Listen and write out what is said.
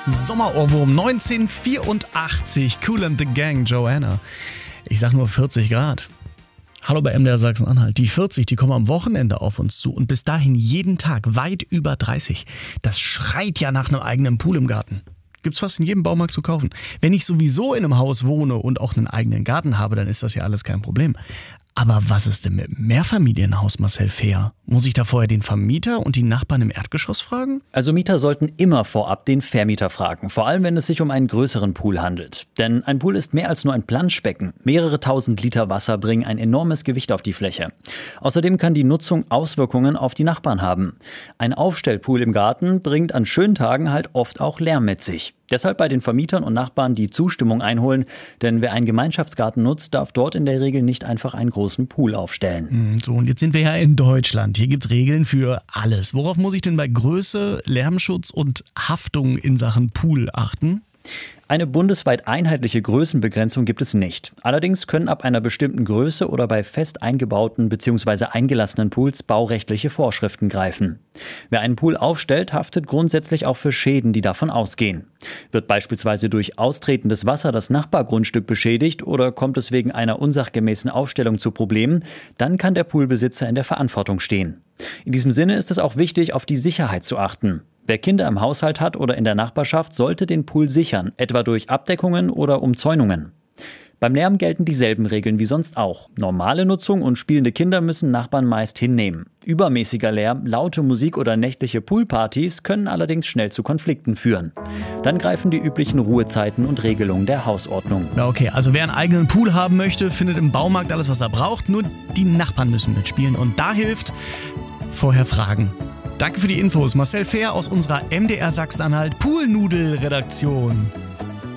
Sommerohrwurm 1984, Kool and the Gang, Joanna. Ich sag nur 40 Grad. Hallo bei MDR Sachsen-Anhalt. Die 40, die kommen am Wochenende auf uns zu und bis dahin jeden Tag weit über 30. Das schreit ja nach einem eigenen Pool im Garten. Gibt's fast in jedem Baumarkt zu kaufen. Wenn ich sowieso in einem Haus wohne und auch einen eigenen Garten habe, dann ist das ja alles kein Problem. Aber was ist denn mit dem Mehrfamilienhaus, Marcel Fehr? Muss ich da vorher den Vermieter und die Nachbarn im Erdgeschoss fragen? Also Mieter sollten immer vorab den Vermieter fragen, vor allem wenn es sich um einen größeren Pool handelt. Denn ein Pool ist mehr als nur ein Planschbecken. Mehrere tausend Liter Wasser bringen ein enormes Gewicht auf die Fläche. Außerdem kann die Nutzung Auswirkungen auf die Nachbarn haben. Ein Aufstellpool im Garten bringt an schönen Tagen halt oft auch Lärm mit sich. Deshalb bei den Vermietern und Nachbarn die Zustimmung einholen, denn wer einen Gemeinschaftsgarten nutzt, darf dort in der Regel nicht einfach einen großen Pool aufstellen. So, und jetzt sind wir ja in Deutschland. Hier gibt's Regeln für alles. Worauf muss ich denn bei Größe, Lärmschutz und Haftung in Sachen Pool achten? Eine bundesweit einheitliche Größenbegrenzung gibt es nicht. Allerdings können ab einer bestimmten Größe oder bei fest eingebauten bzw. eingelassenen Pools baurechtliche Vorschriften greifen. Wer einen Pool aufstellt, haftet grundsätzlich auch für Schäden, die davon ausgehen. Wird beispielsweise durch austretendes Wasser das Nachbargrundstück beschädigt oder kommt es wegen einer unsachgemäßen Aufstellung zu Problemen, dann kann der Poolbesitzer in der Verantwortung stehen. In diesem Sinne ist es auch wichtig, auf die Sicherheit zu achten. Wer Kinder im Haushalt hat oder in der Nachbarschaft, sollte den Pool sichern, etwa durch Abdeckungen oder Umzäunungen. Beim Lärm gelten dieselben Regeln wie sonst auch. Normale Nutzung und spielende Kinder müssen Nachbarn meist hinnehmen. Übermäßiger Lärm, laute Musik oder nächtliche Poolpartys können allerdings schnell zu Konflikten führen. Dann greifen die üblichen Ruhezeiten und Regelungen der Hausordnung. Ja, okay, also wer einen eigenen Pool haben möchte, findet im Baumarkt alles, was er braucht. Nur die Nachbarn müssen mitspielen und da hilft vorher fragen. Danke für die Infos, Marcel Fehr aus unserer MDR Sachsen-Anhalt Poolnudel-Redaktion.